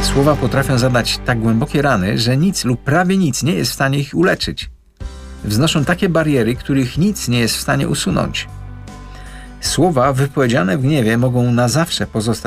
Słowa potrafią zadać tak głębokie rany, że nic lub prawie nic nie jest w stanie ich uleczyć. Wznoszą takie bariery, których nic nie jest w stanie usunąć. Słowa wypowiedziane w gniewie mogą na zawsze pozostać